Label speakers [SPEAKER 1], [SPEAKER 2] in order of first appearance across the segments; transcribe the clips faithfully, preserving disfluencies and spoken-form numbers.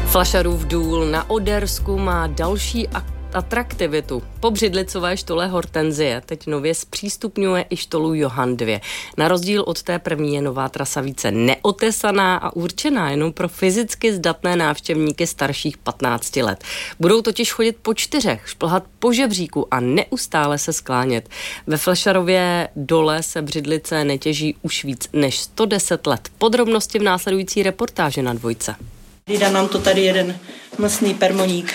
[SPEAKER 1] Flašarův důl na Odersku má další atraktivitu. Po břidlicové štole Hortenzie teď nově zpřístupňuje i štolu Johann dva. Na rozdíl od té první je nová trasa více neotesaná a určená jenom pro fyzicky zdatné návštěvníky starších patnácti let. Budou totiž chodit po čtyřech, šplhat po žebříku a neustále se sklánět. Ve Flašarově dole se břidlice netěží už víc než sto deset let. Podrobnosti v následující reportáži na Dvojce.
[SPEAKER 2] Dá nám to tady jeden mlsný permoník.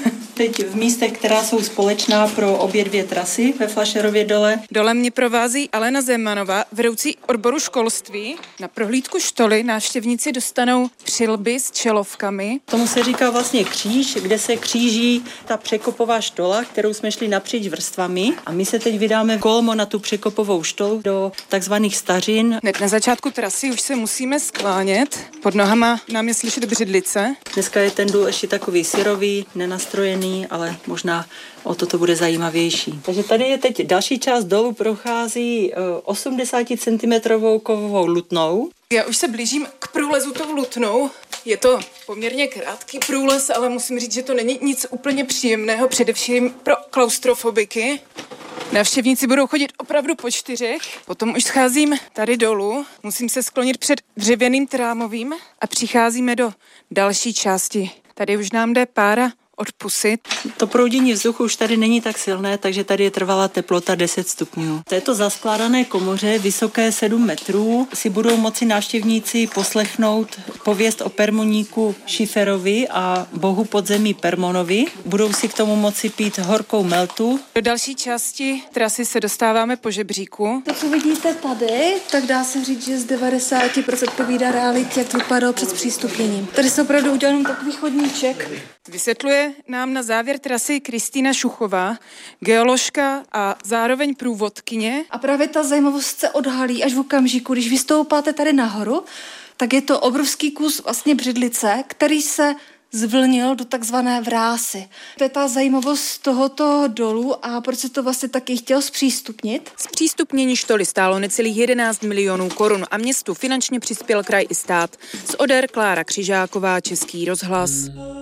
[SPEAKER 2] Teď v místech, která jsou společná pro obě dvě trasy ve Flašarově dole.
[SPEAKER 3] Dole mě provází Alena Zemanová, vedoucí odboru školství. Na prohlídku štoly návštěvníci dostanou přilby s čelovkami.
[SPEAKER 2] Tomu se říká vlastně kříž, kde se kříží ta překopová štola, kterou jsme šli napříč vrstvami. A my se teď vydáme kolmo na tu překopovou štolu do takzvaných stařin.
[SPEAKER 3] Hned na začátku trasy už se musíme sklánět. Pod nohama nám je slyšet břidlice.
[SPEAKER 2] Dneska je ten důl ještě takový syrový, nenastrojený, ale možná o to to bude zajímavější. Takže tady je teď další část dolu, prochází osmdesát centimetrů kovovou lutnou.
[SPEAKER 3] Já už se blížím k průlezu tou lutnou. Je to poměrně krátký průlez, ale musím říct, že to není nic úplně příjemného, především pro klaustrofobiky. Návštěvníci budou chodit opravdu po čtyřech. Potom už scházím tady dolů, musím se sklonit před dřevěným trámovým a přicházíme do další části. Tady už nám jde pára od pusy.
[SPEAKER 2] To proudění vzduchu už tady není tak silné, takže tady je trvalá teplota deset stupňů. V této zaskládané komoře, vysoké sedm metrů, si budou moci návštěvníci poslechnout pověst o permoníku Šiferovi a bohu podzemí Permonovi. Budou si k tomu moci pít horkou meltu.
[SPEAKER 3] Do další části trasy se dostáváme po žebříku.
[SPEAKER 4] To, co vidíte tady, tak dá se říct, že z devadesát procent povídá realitě, jak to vypadalo před zpřístupněním. Tady se opravdu udělal takový chodníček.
[SPEAKER 3] Vysvětluje nám na závěr trasy Kristýna Šuchová, geoložka a zároveň průvodkyně.
[SPEAKER 4] A právě ta zajímavost se odhalí až v okamžiku, když vystoupáte tady nahoru, tak je to obrovský kus vlastně břidlice, který se zvlnil do takzvané vrásy. To je ta zajímavost tohoto dolu a proč se to vlastně taky chtěl zpřístupnit.
[SPEAKER 3] Zpřístupnění štoly stálo necelých jedenáct milionů korun a městu finančně přispěl kraj i stát. Z Oder Klára Křižáková, Český rozhlas.